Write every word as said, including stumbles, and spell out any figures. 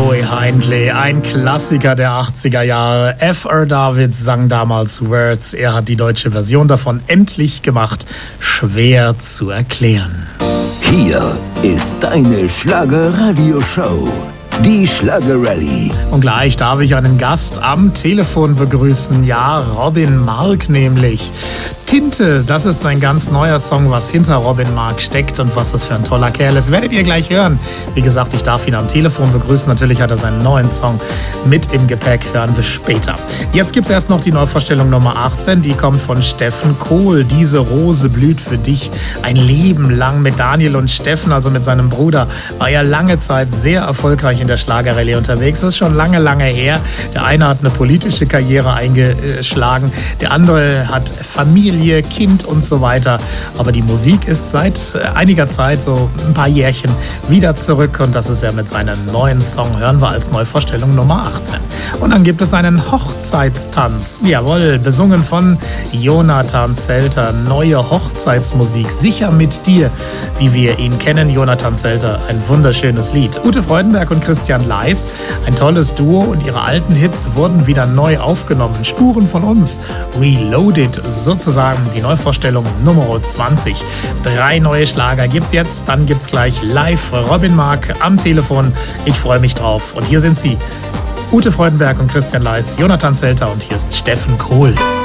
Joey Hindley, ein Klassiker der achtziger Jahre. F R. Davids sang damals Words. Er hat die deutsche Version davon endlich gemacht. Schwer zu erklären. Hier ist deine Schlager-Radio-Show. Die Schlager-Rallye. Und gleich darf ich einen Gast am Telefon begrüßen. Ja, Robin Mark nämlich. Tinte, das ist ein ganz neuer Song, was hinter Robin Mark steckt und was das für ein toller Kerl ist, werdet ihr gleich hören. Wie gesagt, ich darf ihn am Telefon begrüßen. Natürlich hat er seinen neuen Song mit im Gepäck, hören wir später. Jetzt gibt es erst noch die Neuvorstellung Nummer achtzehn, die kommt von Steffen Kohl. Diese Rose blüht für dich. Ein Leben lang mit Daniel und Steffen, also mit seinem Bruder, war er lange Zeit sehr erfolgreich in der Schlagerrallye unterwegs. Das ist schon lange, lange her. Der eine hat eine politische Karriere eingeschlagen, der andere hat Familie, Kind und so weiter. Aber die Musik ist seit einiger Zeit, so ein paar Jährchen, wieder zurück. Und das ist ja mit seinem neuen Song, hören wir als Neuvorstellung Nummer achtzehn. Und dann gibt es einen Hochzeitstanz. Jawohl, besungen von Jonathan Zelter. Neue Hochzeitsmusik, sicher mit dir, wie wir ihn kennen. Jonathan Zelter, ein wunderschönes Lied. Ute Freudenberg und Christian Leis, ein tolles Duo. Und ihre alten Hits wurden wieder neu aufgenommen. Spuren von uns, reloaded sozusagen. Die Neuvorstellung Nummer zwanzig. Drei neue Schlager gibt's jetzt, dann gibt's gleich live Robin Mark am Telefon. Ich freue mich drauf. Und hier sind sie, Ute Freudenberg und Christian Leis, Jonathan Zelter und hier ist Steffen Kohl.